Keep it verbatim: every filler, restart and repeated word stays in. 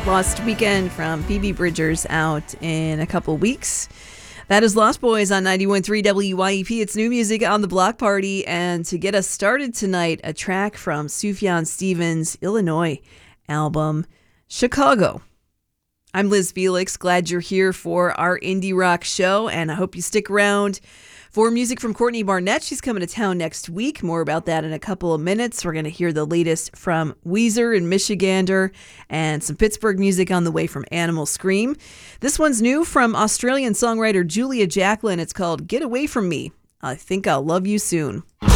Lost Weekend from Phoebe Bridgers out in a couple weeks. That is Lost Boys on ninety-one point three W Y E P. It's new music on the Block Party. And to get us started tonight, a track from Sufjan Stevens' Illinois album, Chicago. I'm Liz Felix. Glad you're here for our indie rock show, and I hope you stick around for music from Courtney Barnett. She's coming to town next week. More about that in a couple of minutes. We're going to hear the latest from Weezer and Michigander and some Pittsburgh music on the way from Animal Scream. This one's new from Australian songwriter Julia Jacklin. It's called Get Away From Me. I Think I'll Love You Soon.